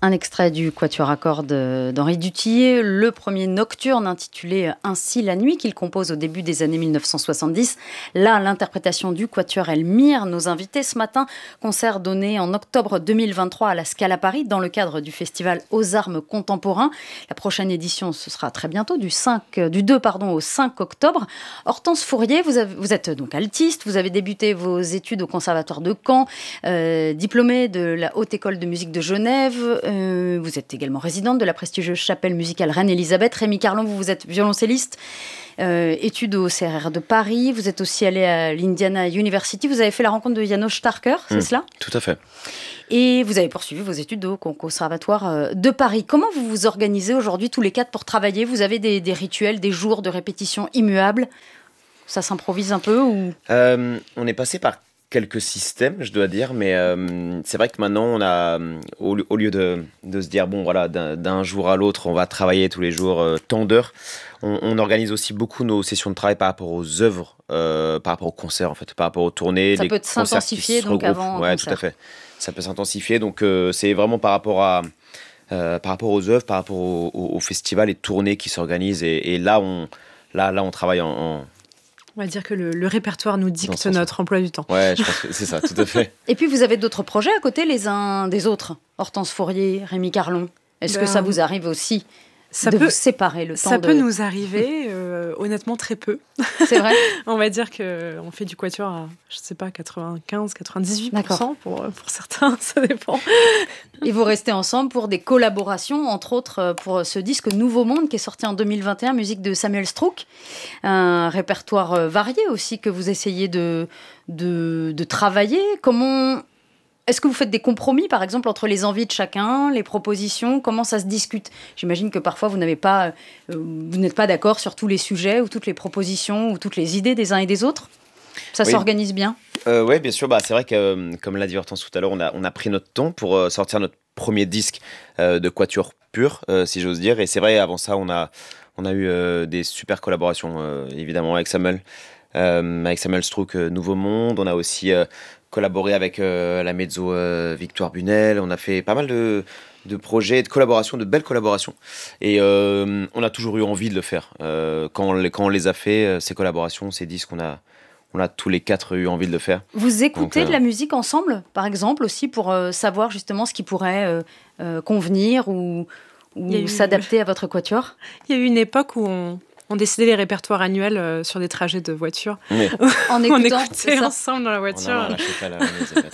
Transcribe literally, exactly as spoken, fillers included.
Un extrait du quatuor à cordes d'Henri Dutillé, le premier nocturne intitulé Ainsi la nuit qu'il compose au début des années mille neuf cent soixante-dix. Là, l'interprétation du quatuor Elmire, nos invités ce matin, concert donné en octobre deux mille vingt-trois à la Scala Paris dans le cadre du festival Aux Armes Contemporains. La prochaine édition, ce sera très bientôt, du, cinq, du deux pardon, au cinq octobre. Hortense Fourier, vous, avez, vous êtes donc altiste, vous avez débuté vos études au Conservatoire de Caen, euh, diplômée de la Haute École de musique de Genève. Euh, vous êtes également résidente de la prestigieuse chapelle musicale Reine-Élisabeth. Rémi Carlon, vous, vous êtes violoncelliste, euh, études au C R R de Paris. Vous êtes aussi allé à l'Indiana University. Vous avez fait la rencontre de János Starker, c'est mmh, cela ? Tout à fait. Et vous avez poursuivi vos études au Conservatoire de Paris. Comment vous vous organisez aujourd'hui tous les quatre pour travailler ? Vous avez des, des rituels, des jours de répétition immuables ? Ça s'improvise un peu ou... euh, On est passé par quelques systèmes, je dois dire, mais euh, c'est vrai que maintenant, on a, au, au lieu de, de se dire, bon, voilà, d'un, d'un jour à l'autre, on va travailler tous les jours euh, tant d'heures, on, on organise aussi beaucoup nos sessions de travail par rapport aux œuvres, euh, par rapport aux concerts, en fait, par rapport aux tournées. Ça les peut s'intensifier donc avant ouais, un tout à fait. Ça peut s'intensifier, donc euh, c'est vraiment par rapport à... Euh, par rapport aux œuvres, par rapport aux au, au festivals et tournées qui s'organisent, et, et là, on, là, là, on travaille en... en On va dire que le, le répertoire nous dicte notre emploi du temps. Ouais, je pense que c'est ça, tout à fait. Et puis, vous avez d'autres projets à côté, les uns des autres. Hortense Fourier, Rémi Carlon. Est-ce ben, que ça vous arrive aussi ça de peut, vous séparer le temps Ça de... peut nous arriver, euh, honnêtement, très peu. C'est vrai. On va dire qu'on fait du quatuor à, je ne sais pas, quatre-vingt-quinze à quatre-vingt-dix-huit pour cent pour, pour certains, ça dépend. Et vous restez ensemble pour des collaborations, entre autres pour ce disque Nouveau Monde qui est sorti en deux mille vingt et un, musique de Samuel Strouk. Un répertoire varié aussi que vous essayez de, de, de travailler. Comment... Est-ce que vous faites des compromis, par exemple, entre les envies de chacun, les propositions ? Comment ça se discute ? J'imagine que parfois, vous n'avez pas, euh, vous n'êtes pas d'accord sur tous les sujets ou toutes les propositions ou toutes les idées des uns et des autres ? Ça oui. s'organise bien ? euh, Oui, bien sûr. Bah, c'est vrai que, euh, comme l'a dit Hortense tout à l'heure, on a, on a pris notre temps pour euh, sortir notre premier disque euh, de quatuor pur, euh, si j'ose dire. Et c'est vrai, avant ça, on a, on a eu euh, des super collaborations, euh, évidemment, avec Samuel, euh, avec Samuel Strouk, euh, Nouveau Monde. On a aussi... Euh, collaboré avec euh, la mezzo euh, Victoire Bunel. On a fait pas mal de, de projets, de collaborations, de belles collaborations. Et euh, on a toujours eu envie de le faire. Euh, quand, on, quand on les a fait, ces collaborations, ces disques, on a, on a tous les quatre eu envie de le faire. Vous écoutez Donc, euh, de la musique ensemble, par exemple, aussi pour euh, savoir justement ce qui pourrait euh, euh, convenir ou, ou eu... s'adapter à votre quatuor ? Il y a eu une époque où on... On décidait les répertoires annuels euh, sur des trajets de voiture. Oui. En écoutant, on écoutait ensemble dans la voiture. On a